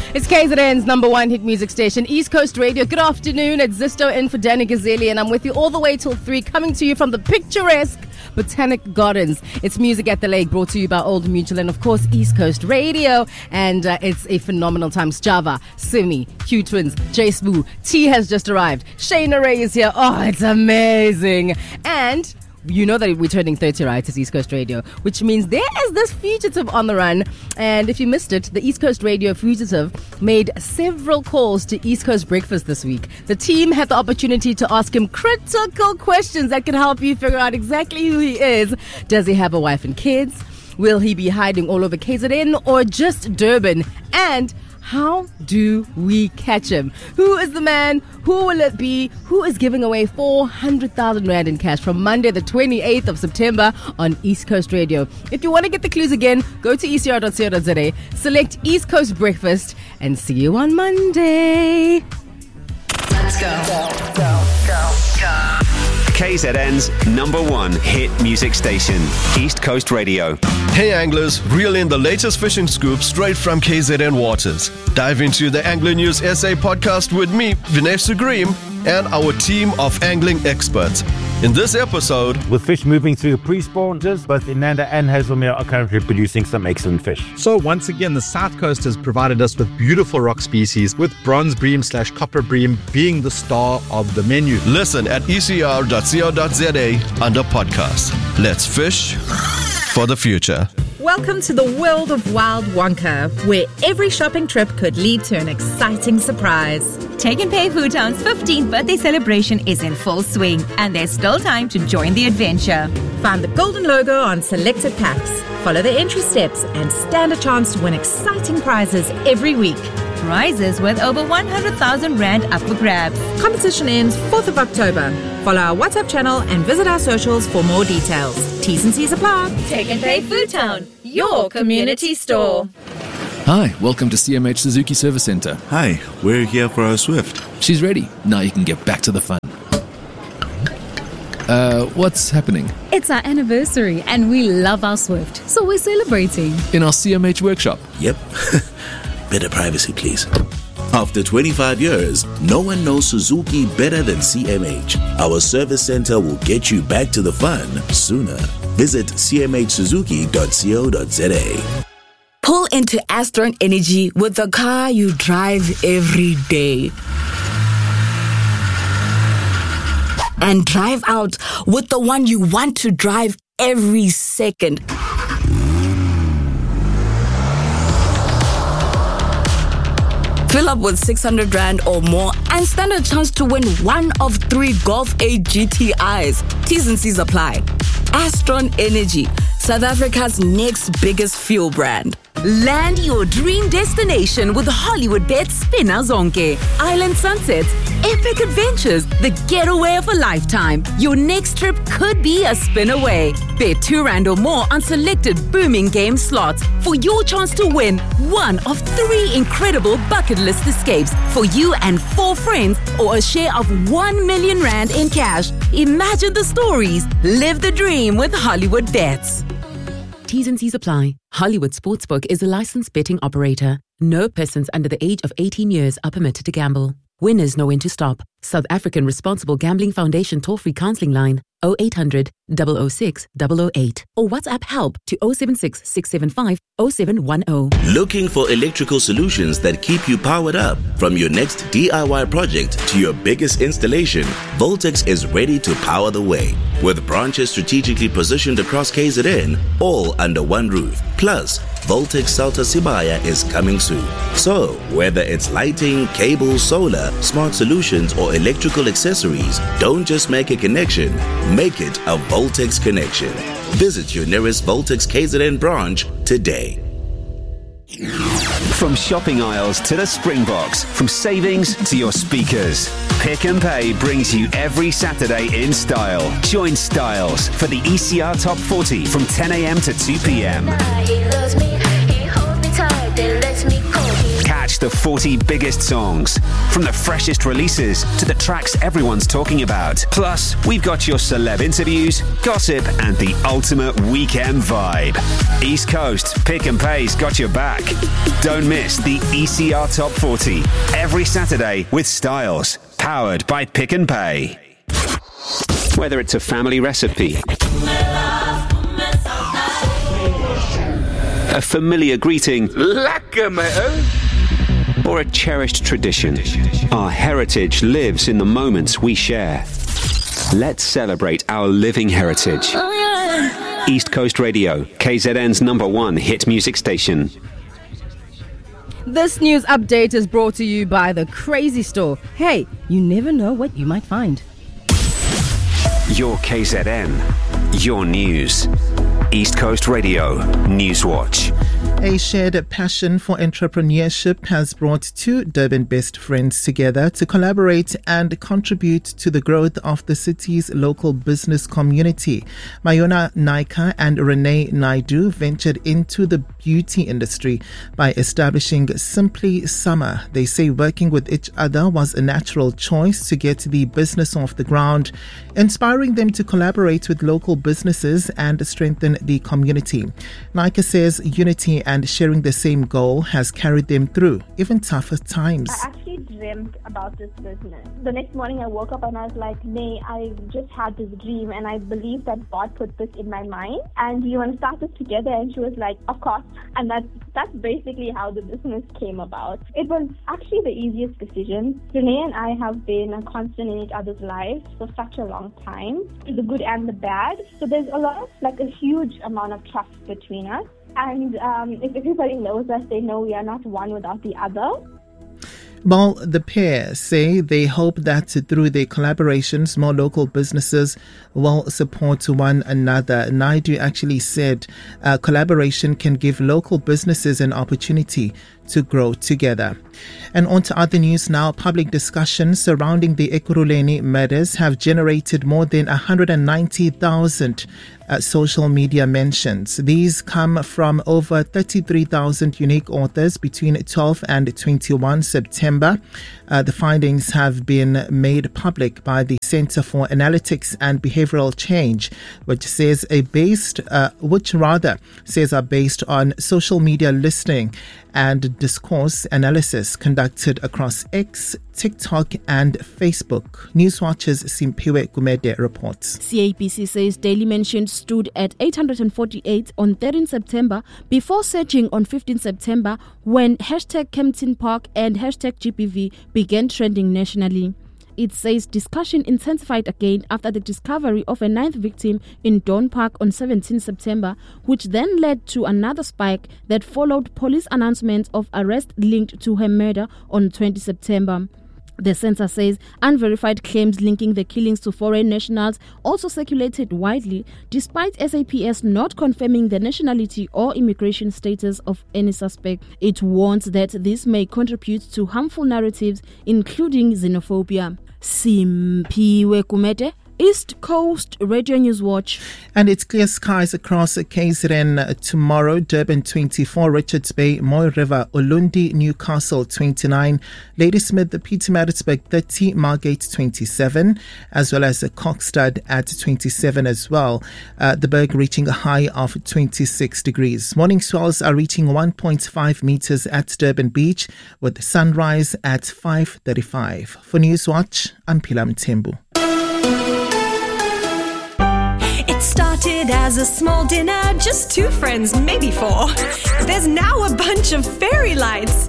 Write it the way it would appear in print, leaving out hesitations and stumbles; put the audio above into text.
It's KZN's number one hit music station, East Coast Radio. Good afternoon. It's Zisto in for Danny Gazeli, and I'm with you all the way till 3, coming to you from the picturesque Botanic Gardens. It's Music at the Lake, brought to you by Old Mutual and, of course, East Coast Radio. And it's a phenomenal time. Java, Simi, Q Twins, J Spoo, T has just arrived. Shayna Ray is here. Oh, it's amazing. And you know that we're turning 30, right? It's East Coast Radio, which means there is this fugitive on the run. And if you missed it, the East Coast Radio fugitive made several calls to East Coast Breakfast this week. The team had the opportunity to ask him critical questions that can help you figure out exactly who he is. Does he have a wife and kids? Will he be hiding all over KZN or just Durban? And how do we catch him? Who is the man? Who will it be? Who is giving away 400,000 Rand in cash from Monday the 28th of September on East Coast Radio? If you want to get the clues again, go to ecr.co.za, select East Coast Breakfast, and see you on Monday. Let's go. KZN's number one hit music station, East Coast Radio. Hey anglers, reel in the latest fishing scoop straight from KZN Waters. Dive into the Angler News SA podcast with me, Vinesh Sugreem, and our team of angling experts. In this episode, with fish moving through pre-spawn, both Inanda and Hazelmere are currently producing some excellent fish. So once again, the South Coast has provided us with beautiful rock species, with bronze bream / copper bream being the star of the menu. Listen at ecr.co.za under podcasts. Let's fish for the future. Welcome to the world of Wild Wonka, where every shopping trip could lead to an exciting surprise. Take and Pay Food Town's 15th birthday celebration is in full swing, and there's still time to join the adventure. Find the golden logo on selected packs, follow the entry steps, and stand a chance to win exciting prizes every week. Prizes worth over 100,000 Rand up for grabs. Competition ends 4th of October. Follow our WhatsApp channel and visit our socials for more details. T's and C's apply. Take and Pay Food Town, your community store. Hi, welcome to CMH Suzuki Service Center. Hi, we're here for our Swift. She's ready. Now you can get back to the fun. What's happening? It's our anniversary and we love our Swift, so we're celebrating. In our CMH workshop? Yep. Better privacy, please. After 25 years, no one knows Suzuki better than CMH. Our service center will get you back to the fun sooner. Visit cmhsuzuki.co.za. Pull into Astron Energy with the car you drive every day. And drive out with the one you want to drive every second. Fill up with 600 Rand or more and stand a chance to win one of 3 Golf 8 GTIs. T's and C's apply. Astron Energy, South Africa's next biggest fuel brand. Land your dream destination with HollywoodBet Spinner Zonke. Island sunsets, epic adventures, the getaway of a lifetime. Your next trip could be a spin away. Bet 2 Rand or more on selected booming game slots for your chance to win one of 3 incredible bucket list escapes for you and 4 friends, or a share of 1 million Rand in cash. Imagine the stories. Live the dream with Hollywood Bets. T's and C's apply. Hollywood Sportsbook is a licensed betting operator. No persons under the age of 18 years are permitted to gamble. Winners know when to stop. South African Responsible Gambling Foundation toll-free counseling line 0800 006 008 or WhatsApp help to 076 675 0710. Looking for electrical solutions that keep you powered up? From your next DIY project to your biggest installation, Voltex is ready to power the way. With branches strategically positioned across KZN, all under one roof. Plus, Voltex Salta Sibaya is coming soon. So, whether it's lighting, cables, solar, smart solutions, or electrical accessories, don't just make a connection, make it a Voltex connection. Visit your nearest Voltex KZN branch today. From shopping aisles to the Springboks, from savings to your speakers, Pick and Pay brings you every Saturday in style. Join Styles for the ECR Top 40 from 10 a.m. to 2 p.m. Catch the 40 biggest songs. From the freshest releases to the tracks everyone's talking about. Plus, we've got your celeb interviews, gossip, and the ultimate weekend vibe. East Coast Pick and Pay's got your back. Don't miss the ECR Top 40 every Saturday with Styles, powered by Pick and Pay. Whether it's a family recipe, a familiar greeting, or a cherished tradition, our heritage lives in the moments we share. Let's celebrate our living heritage. East Coast Radio, KZN's #1 hit music station. This news update is brought to you by the Crazy Store. Hey, you never know what you might find. Your KZN, your news. East Coast Radio, Newswatch. A shared passion for entrepreneurship has brought two Durban best friends together to collaborate and contribute to the growth of the city's local business community. Mayona Naika and Renee Naidu ventured into the beauty industry by establishing Simply Summer. They say working with each other was a natural choice to get the business off the ground, inspiring them to collaborate with local businesses and strengthen the community. Naika says unity and sharing the same goal has carried them through even tougher times. I actually dreamt about this business. The next morning I woke up and I was like, Nay, I just had this dream and I believe that God put this in my mind and you want to start this together? And she was like, of course. And that's basically how the business came about. It was actually the easiest decision. Renee and I have been a constant in each other's lives for such a long time, the good and the bad. So there's a huge amount of trust between us. And if everybody knows us, they know we are not one without the other. Well, the pair say they hope that through their collaborations, more local businesses will support one another. Naidu actually said collaboration can give local businesses an opportunity to grow together. And on to other news now. Public discussions surrounding the Ekurhuleni murders have generated more than 190,000 social media mentions. These come from over 33,000 unique authors between 12 and 21 September. The findings have been made public by the Center for Analytics and Behavioral Change, which are based on social media listening and discourse analysis conducted across X, TikTok and Facebook. Newswatch's Simpiwe Gumede reports. CABC says daily mentions stood at 848 on 13 September before surging on 15 September when hashtag Kempton Park and hashtag GBV began trending nationally. It says discussion intensified again after the discovery of a 9th victim in Dawn Park on 17 September, which then led to another spike that followed police announcements of arrest linked to her murder on 20 September. The censor says unverified claims linking the killings to foreign nationals also circulated widely, despite SAPS not confirming the nationality or immigration status of any suspect. It warns that this may contribute to harmful narratives, including xenophobia. Simpiwe Kumete, East Coast Radio Newswatch. And it's clear skies across KZN tomorrow. Durban 24, Richards Bay, Moy River, Ulundi, Newcastle 29, Ladysmith, Pietermaritzburg 30, Margate 27, as well as Kokstad at 27 as well. The Berg reaching a high of 26 degrees. Morning swells are reaching 1.5 meters at Durban Beach with sunrise at 5:35. For Newswatch, I'm Pilam Tembu. It started as a small dinner, just two friends, maybe four. There's now a bunch of fairy lights.